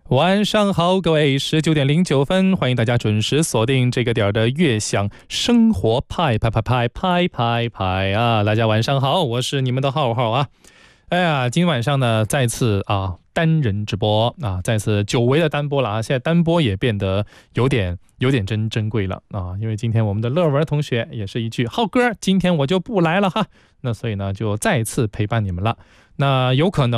晚上好，各位，19点09分，欢迎大家准时锁定这个点的悦享生活派啊！大家晚上好，我是你们的浩浩啊。哎呀，今晚上呢，再次单人直播啊，再次久违的单播了啊。现在单播也变得有点珍贵了啊，因为今天我们的乐文同学也是一句浩哥，今天我就不来了哈。那所以呢，就再次陪伴你们了。那有可能